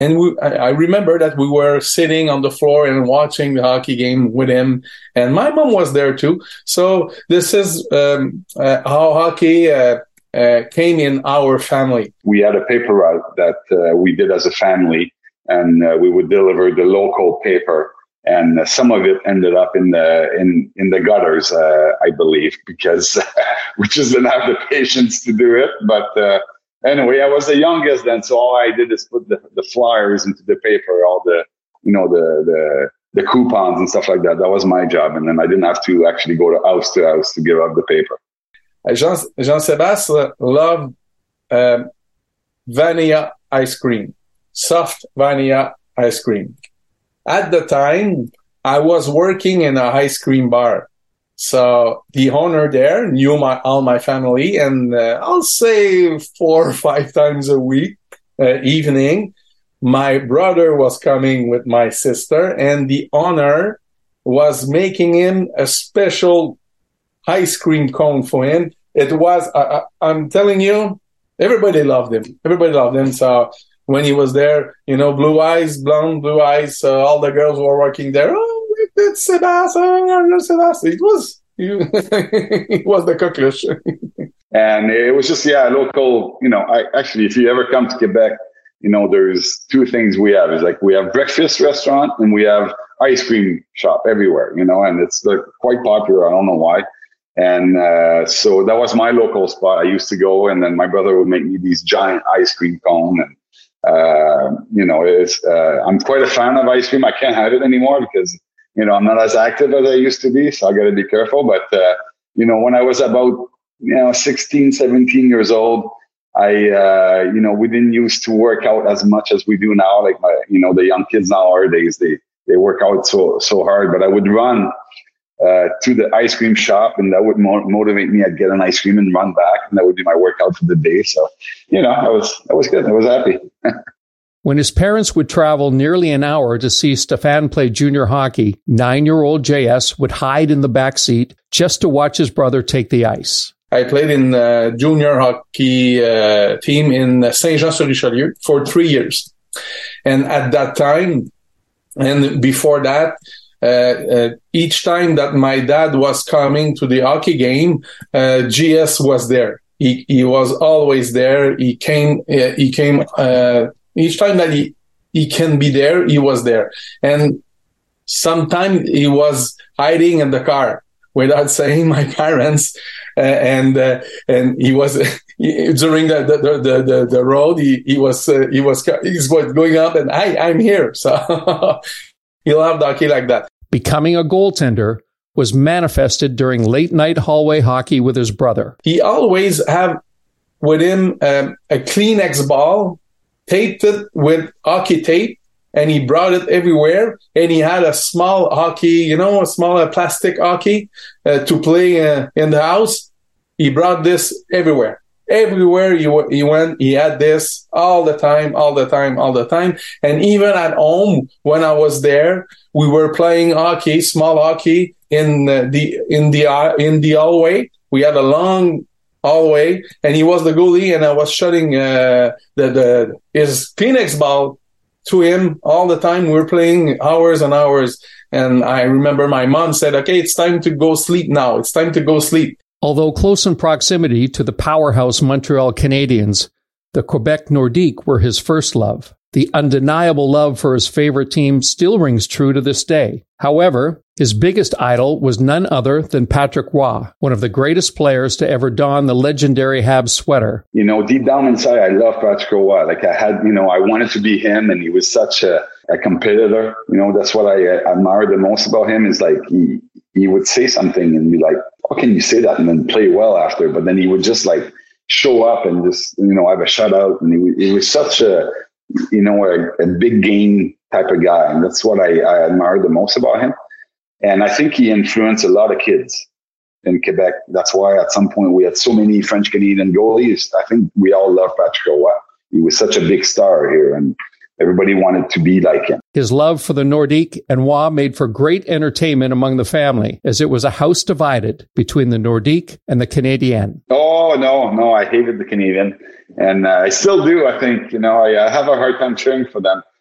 And I remember that we were sitting on the floor and watching the hockey game with him. And my mom was there too. So this is how hockey came in our family. We had a paper route that we did as a family, and we would deliver the local paper. And some of it ended up in the gutters, I believe, because we just didn't have the patience to do it. But anyway, I was the youngest then, so all I did is put the flyers into the paper, all the the coupons and stuff like that. That was my job, and then I didn't have to actually go to house to give up the paper. Jean-Sébastien loved vanilla ice cream, soft vanilla ice cream. At the time, I was working in an ice cream bar. So the owner there knew all my family, and I'll say 4 or 5 times a week, evening, my brother was coming with my sister, and the owner was making him a special ice cream cone for him. It was, I'm telling you, everybody loved him. Everybody loved him. So when he was there, blue eyes, blonde, blue eyes, all the girls were working there. Oh, it's Sébastien. It was the coqueluche. And it was just, local, if you ever come to Quebec, there's 2 things we have. Is like we have breakfast restaurant and we have ice cream shop everywhere, and it's quite popular. I don't know why. And so that was my local spot. I used to go, and then my brother would make me these giant ice cream cone. And, I'm quite a fan of ice cream. I can't have it anymore because, I'm not as active as I used to be. So I got to be careful. But, when I was about, 16, 17 years old, we didn't used to work out as much as we do now. Like the young kids nowadays, they work out so hard, but I would run to the ice cream shop, and that would motivate me. I'd get an ice cream and run back, and that would be my workout for the day. So, I was good. I was happy. When his parents would travel nearly an hour to see Stéphane play junior hockey, 9-year-old JS would hide in the back seat just to watch his brother take the ice. I played in the junior hockey team in Saint-Jean-sur-Richelieu for 3 years. And at that time, and before that, each time that my dad was coming to the hockey game, GS was there. He was always there. He came, each time that he can be there, he was there. And sometimes he was hiding in the car without saying my parents. And he was during the road. He was going up, and I'm here. So he loved hockey like that. Becoming a goaltender was manifested during late night hallway hockey with his brother. He always had with him a Kleenex ball taped it with hockey tape, and he brought it everywhere. And he had a small hockey, a small plastic hockey to play in the house. He brought this everywhere. Everywhere he went, he had this all the time. And even at home, when I was there, we were playing hockey, small hockey in the hallway. We had a long hallway, and he was the goalie, and I was shooting his Kleenex ball to him all the time. We were playing hours and hours. And I remember my mom said, "Okay, it's time to go sleep now. It's time to go sleep." Although close in proximity to the powerhouse Montreal Canadiens, the Quebec Nordiques were his first love. The undeniable love for his favorite team still rings true to this day. However, his biggest idol was none other than Patrick Roy, one of the greatest players to ever don the legendary Habs sweater. Deep down inside, I love Patrick Roy. Like I wanted to be him, and he was such a competitor. That's what I admire the most about him is like he would say something and be like, "How can you say that?" and then play well after. But then he would just like show up and just, have a shutout. And he was such a big game type of guy. And that's what I admire the most about him. And I think he influenced a lot of kids in Quebec. That's why at some point we had so many French Canadian goalies. I think we all love Patrick Roy. He was such a big star here, and everybody wanted to be like him. His love for the Nordiques and Roy made for great entertainment among the family, as it was a house divided between the Nordiques and the Canadiens. Oh, no, I hated the Canadian. And I still do. I think, I have a hard time cheering for them.